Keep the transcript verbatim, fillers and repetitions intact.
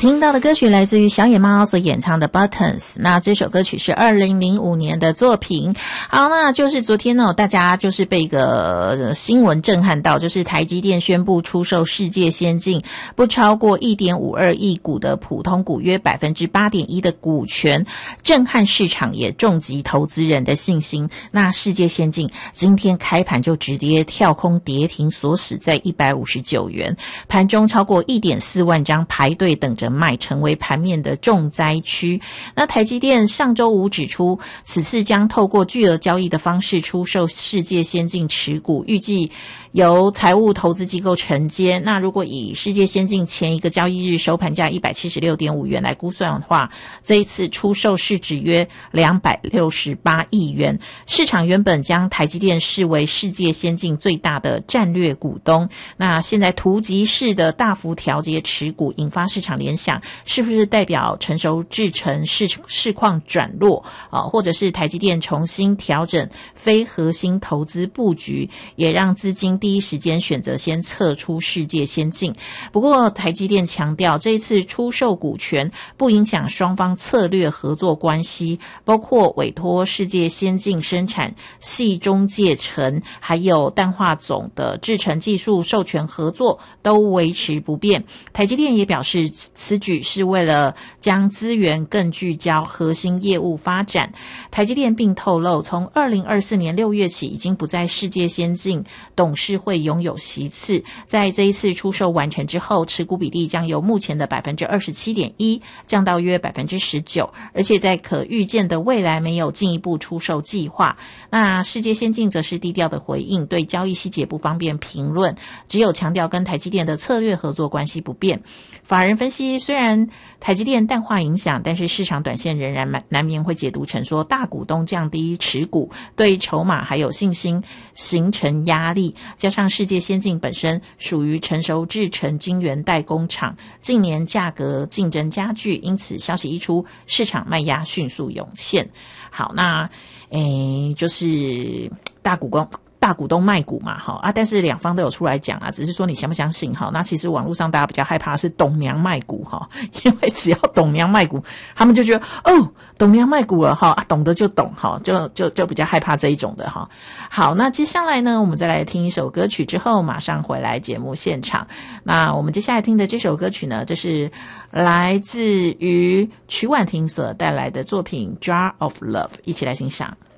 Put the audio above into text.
听到的歌曲来自于小野猫所演唱的 Buttons， 那这首歌曲是二零零五年的作品。好，那就是昨天呢，大家就是被一个新闻震撼到，就是台积电宣布出售世界先进不超过 一点五二亿股的普通股约 百分之八点一 的股权，震撼市场也重击投资人的信心。那世界先进今天开盘就直接跳空跌停，锁死在一百五十九元，盘中超过 一点四万张排队等着卖，成为盘面的重灾区。那台积电上周五指出，此次将透过巨额交易的方式出售世界先进持股，预计由财务投资机构承接。那如果以世界先进前一个交易日收盘价 一百七十六点五元来估算的话，这一次出售市值约两百六十八亿元。市场原本将台积电视为世界先进最大的战略股东，那现在突击式的大幅调节持股，引发市场联想，是不是代表成熟制程市市况转弱啊？或者是台积电重新调整非核心投资布局，也让资金第一时间选择先撤出世界先进。不过台积电强调，这一次出售股权不影响双方策略合作关系，包括委托世界先进生产矽中介层还有氮化总的制程技术授权合作都维持不变。台积电也表示，此举是为了将资源更聚焦核心业务发展。台积电并透露，从二零二四年六月起，已经不在世界先进董事会拥有席次。在这一次出售完成之后，持股比例将由目前的 百分之二十七点一 降到约 百分之十九， 而且在可预见的未来没有进一步出售计划。那世界先进则是低调的回应，对交易细节不方便评论，只有强调跟台积电的策略合作关系不变。法人分析，虽然台积电淡化影响，但是市场短线仍然难免会解读成说大股东降低持股对筹码还有信心形成压力，加上世界先进本身属于成熟制程晶圆代工厂，近年价格竞争加剧，因此消息一出，市场卖压迅速涌现。好，那诶就是大股东大股东卖股嘛，哈啊，但是两方都有出来讲啊，只是说你相不相信哈？那其实网络上大家比较害怕的是董娘卖股哈，因为只要董娘卖股，他们就觉得哦，董娘卖股了哈，啊，懂得就懂哈，就就就比较害怕这一种的哈。好，那接下来呢，我们再来听一首歌曲之后，马上回来节目现场。那我们接下来听的这首歌曲呢，这是来自于曲婉婷所带来的作品《Jar of Love》，一起来欣赏。